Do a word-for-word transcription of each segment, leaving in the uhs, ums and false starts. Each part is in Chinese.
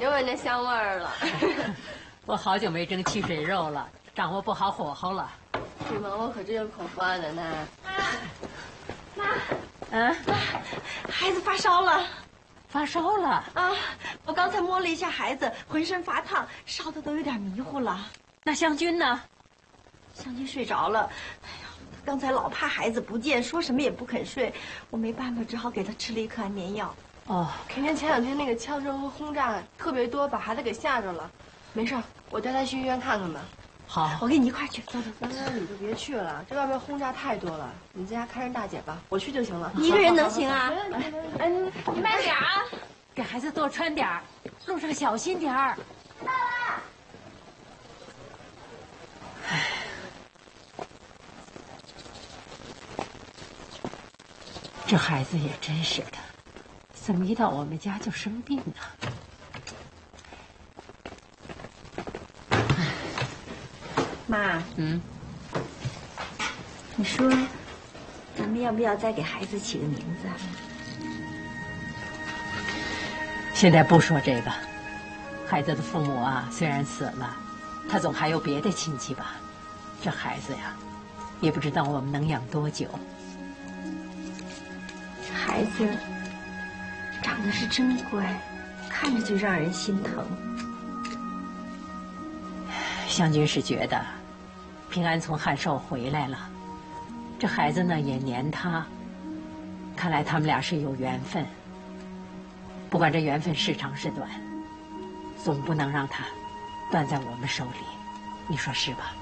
又闻着香味儿了。 我好久没蒸汽水肉了，掌握不好火候了。 是吗？我可真有口饭的呢。妈，妈， 嗯， 妈，孩子发烧了。 发烧了啊！我刚才摸了一下孩子，浑身发烫，烧的都有点迷糊了。 那湘君呢？ 湘君睡着了。哎呀，刚才老怕孩子不见，说什么也不肯睡，我没办法，只好给他吃了一颗安眠药。 哦， 肯定前两天那个枪声和轰炸特别多，把孩子给吓着了。没事，我带他去医院看看吧。 好， 我跟你一块去。走走。 刚刚你就别去了，这外面轰炸太多了，你在家看着大姐吧，我去就行了。 你一个人能行啊？ 哎，你慢点啊， 给孩子多穿点儿，路上小心点儿。 爸爸。 唉，这孩子也真是的，怎么一到我们家就生病呢？ 妈， 嗯， 你说，咱们要不要再给孩子起个名字啊？ 现在不说这个，孩子的父母啊，虽然死了，他总还有别的亲戚吧？这孩子呀，也不知道我们能养多久。 孩子长得是真乖，看着就让人心疼。 湘君是觉得，平安从汉寿回来了，这孩子呢也黏他，看来他们俩是有缘分。不管这缘分是长是短，总不能让他断在我们手里，你说是吧？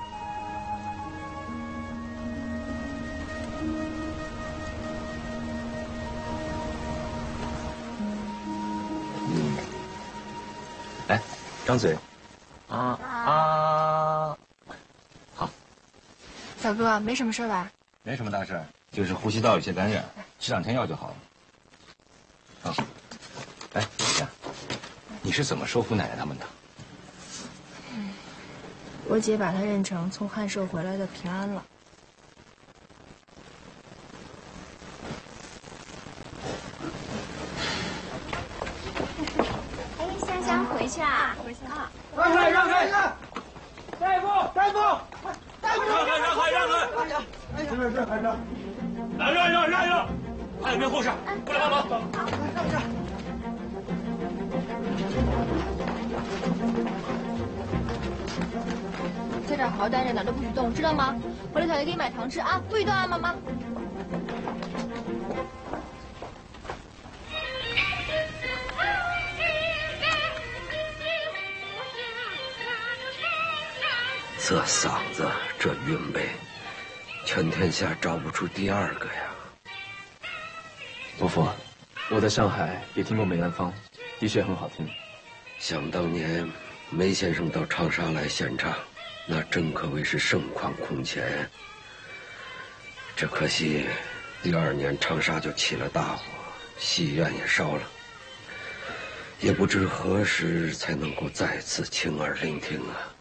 嗯，来，张嘴。啊啊！好， 小哥，没什么事吧？ 没什么大事，就是呼吸道有些感染，吃两天药就好了。啊，哎，呀，你是怎么收服奶奶他们的？ 嗯，我姐把她认成从汉寿回来的平安了。 哎，香香回去啊？回去啊！ 让开，让开！大夫，大夫，大夫， 让开，让开，让开！ 是是是，海生， 来，让让让让！还有没有护士？过来帮忙！ 好，让开。 在这儿好好待着，哪儿都不许动，知道吗？回来小爷给你买糖吃啊，不许动啊，妈妈。 这嗓子，这韵味，全天下找不出第二个呀。 伯父，我在上海也听过梅兰芳，的确很好听。 想当年梅先生到长沙来献唱，那真可谓是盛况空前。只可惜第二年长沙就起了大火，戏院也烧了，也不知何时才能够再次亲耳聆听啊。